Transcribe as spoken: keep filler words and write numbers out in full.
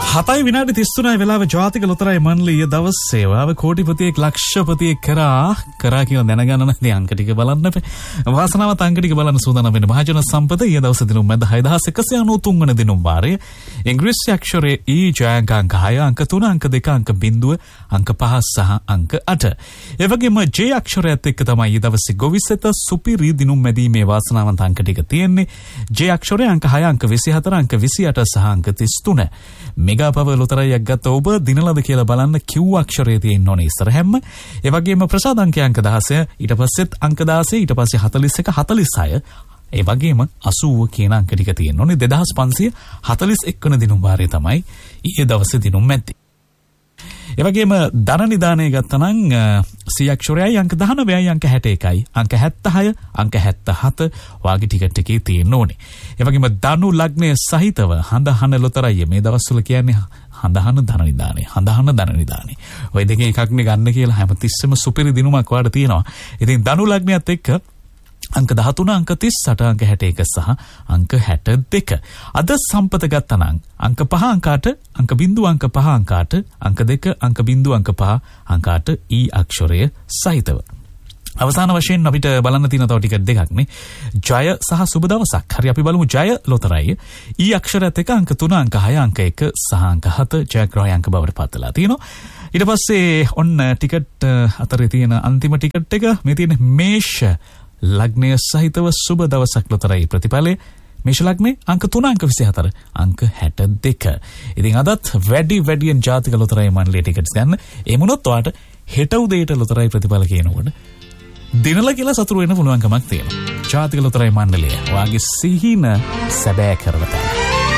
හතයි විනාඩි තිස් තුනයි වෙලාව ජාතික ලොතරැයි මණ්ඩලය දවස් සේවාව කෝටිපතියෙක් ලක්ෂපතියෙක් කරා කරා කියලා දැනගන්න නැති අංක ටික බලන්න අපේ වාසනාවත් අංක ටික බලන්න සූදානම් වෙන මහජන සම්පත ඊය දවස් දිනුම් මැද හය දහස් එකසිය අනූ තුන් වන දිනුම් වාරයේ ඉංග්‍රීසි අක්ෂරයේ ඊ ජයංක අංක හය අංක තුන අංක දෙක අංක බිංදුව අංක පහ සහ අංක අට ඒ වගේම ජේ අක්ෂරයත් එක්ක තමයි ඊ දවසේ ගොවිසෙත සුපිරි දිනුම් මැදීමේ වාසනාවන්ත අංක ටික තියෙන්නේ ජේ අක්ෂරයේ අංක හය අංක විසිහතර අංක විසිඅට සහ අංක තිස් තුන මෙගා පව ලොතරැයියක් ගත්ත ඔබ දිනලද කියලා බලන්න කිව් අක්ෂරයේ තියෙන්න ඕනේ ඉස්සරහැම ඒ වගේම ප්‍රසාද අංකය අංක දහසය ඊට පස්සෙත් අංක දාසය ඊට පස්සේ හතළිස් එක හතළිස් හය ඒ වගේම අසූව කියන අංක ටික තියෙන්න ඕනේ දෙදාස් පන්සිය හතළිස් එක් වෙනි දිනුම් වාරයේ තමයි ඊයේ දවසේ දිනුම් මැද්දේ ඒ වගේම ධන නිදානය ගත්තනම් සී අක්ෂරයයි අංක දහනවයයි අංක හැට එකයි අංක හැත්තහය අංක හැත්තහත වාගේ ටිකට් එකේ තියෙන්න ඕනේ. ඒ වගේම ධනු ලග්නය සහිතව හඳහන ලොතරැයි මේ දවස්වල කියන්නේ හඳහන ධන නිදානේ හඳහන ධන නිදානේ. ওই දෙකේ එකක්නේ ගන්න කියලා හැමතිස්සෙම සුපිරි දිනුමක් වාට තියෙනවා. ඉතින් ධනු ලග්නයත් එක්ක අංක දහතුන අංක තිස් අට අංක හැට එක සහ අංක හැට දෙක අද සම්පත ගත්තනම් අංක පහ අංක අට අංක බිංදුව අංක පහ අංක අට අංක දෙක අංක බිංදුව අංක පහ අංක අට ඊ අක්ෂරය සහිතව අවසාන වශයෙන් අපිට බලන්න තියෙන තව ටික දෙකක් නේ ජය සහ සුබ දවසක් හරි අපි බලමු ජය ලොතරැයි ඊ අක්ෂරයත් එක්ක අංක තුන අංක හය අංක එක සහ අංක හත ජයග්‍රහය අංක බවට පත්වලා තියෙනවා ඊට පස්සේ ඔන්න ටිකට් අතරේ තියෙන අන්තිම ටිකට් එක මේ තියෙන මේෂ ලග්නය සහිතව සුබ දවසක් ලොතරැයි ප්‍රතිඵලය මේෂ ලග්නේ අංක තුන අංක විසිහතර අංක හැට දෙක. ඉතින් අදත් වැඩි වැඩියෙන් ජාතික ලොතරැයි මණ්ඩලයේ ටිකට්ස් ගන්න. ඒ මොනොත් ඔයාට හෙට උදේට ලොතරැයි ප්‍රතිඵල කියනකොට දිනලා කියලා සතුරු වෙන්න පුළුවන්කමක් තියෙනවා. ජාතික ලොතරැයි මණ්ඩලය ඔයාගේ සිහින සැබෑ කරවතන.